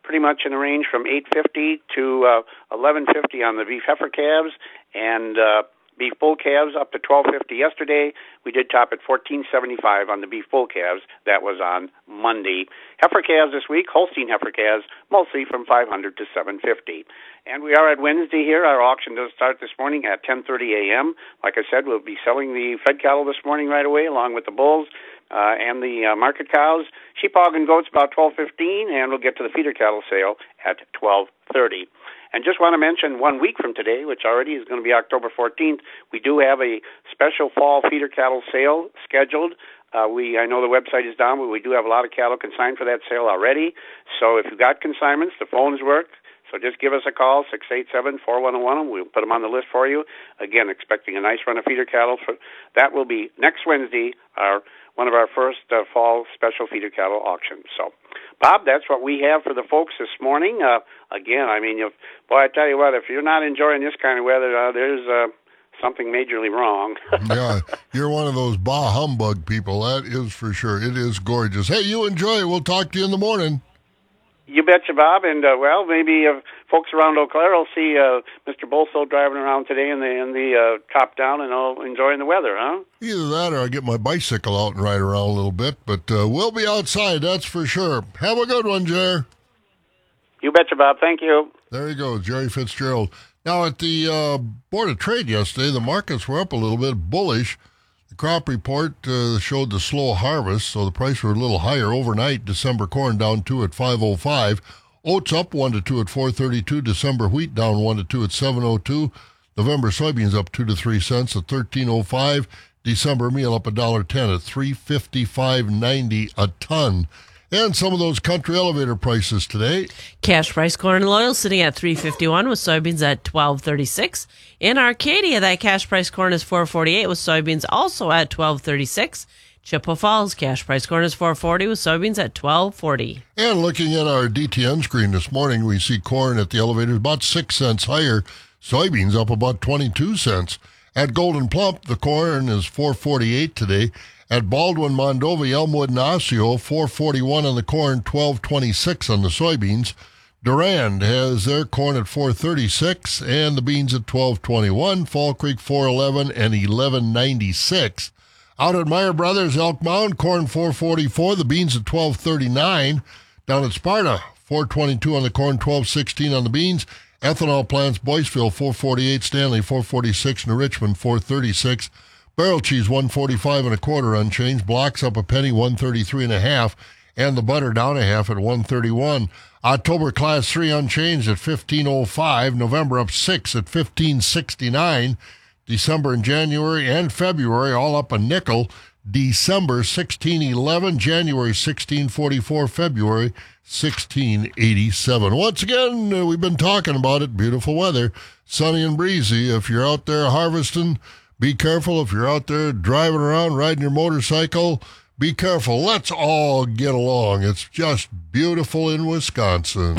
pretty much in the range from $8.50 to $11.50 on the beef heifer calves, and beef bull calves up to $12.50 yesterday. We did top at $14.75 on the beef bull calves. That was on Monday. Heifer calves this week, Holstein heifer calves, mostly from $500 to $750. And we are at Wednesday here. Our auction does start this morning at 10:30 a.m. Like I said, we'll be selling the fed cattle this morning right away, along with the bulls and the market cows. Sheep, hog, and goats about 12:15, and we'll get to the feeder cattle sale at 12:30. And just want to mention 1 week from today, which already is going to be October 14th, we do have a special fall feeder cattle sale scheduled. I know the website is down, but we do have a lot of cattle consigned for that sale already. So if you've got consignments, the phones work. So just give us a call, 687-4101. We'll put them on the list for you. Again, expecting a nice run of feeder cattle. That will be next Wednesday, one of our first fall special feeder cattle auctions. So, Bob, that's what we have for the folks this morning. Again, I mean, I tell you what, if you're not enjoying this kind of weather, there's something majorly wrong. Yeah, you're one of those bah humbug people, that is for sure. It is gorgeous. Hey, you enjoy it. We'll talk to you in the morning. You betcha, Bob. And, maybe folks around Eau Claire will see Mr. Bolso driving around today in the top down and all enjoying the weather, huh? Either that or I get my bicycle out and ride around a little bit. But we'll be outside, that's for sure. Have a good one, Jer. You betcha, Bob. Thank you. There you go, Jerry Fitzgerald. Now, at the Board of Trade yesterday, the markets were up a little bit bullish. The crop report showed the slow harvest, so the price were a little higher overnight. December corn down 2 at 5.05. Oats up 1 to 2 at 4.32. December wheat down 1 to 2 at 7.02. November soybeans up 2 to 3 cents at 13.05. December meal up $1.10 at $355.90 a ton. And some of those country elevator prices today. Cash price corn and oil sitting at $3.51 with soybeans at $12.36. In Arcadia, that cash price corn is $4.48 with soybeans also at $12.36. Chippewa Falls, cash price corn is $4.40 with soybeans at $12.40. And looking at our DTN screen this morning, we see corn at the elevator about 6 cents higher. Soybeans up about 22 cents. At Golden Plump, the corn is $4.48 today. At Baldwin, Mondovi, Elmwood, and Osseo, $4.41 on the corn, $12.26 on the soybeans. Durand has their corn at $4.36 and the beans at $12.21. Fall Creek $4.11 and $11.96. Out at Meyer Brothers, Elk Mound, corn $4.44, the beans at $12.39. Down at Sparta, $4.22 on the corn, $12.16 on the beans. Ethanol plants, Boyceville $4.48, Stanley $4.46, and Richmond $4.36. Barrel cheese $1.45 and a quarter unchanged. Blocks up a penny, $1.33 and a half, and the butter down a half at $1.31. October class 3 unchanged at $15.05. November up 6 at $15.69. December and January and February all up a nickel. December $16.11, January $16.44, February $16.87. Once again, we've been talking about it. Beautiful weather, sunny and breezy. If you're out there harvesting, be careful. If you're out there driving around, riding your motorcycle, be careful. Let's all get along. It's just beautiful in Wisconsin.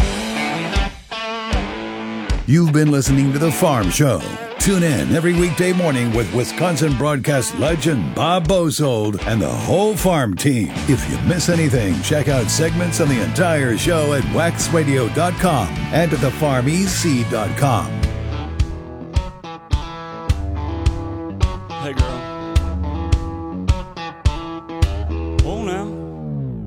You've been listening to The Farm Show. Tune in every weekday morning with Wisconsin broadcast legend Bob Bosold and the whole farm team. If you miss anything, check out segments on the entire show at waxradio.com and at thefarmec.com.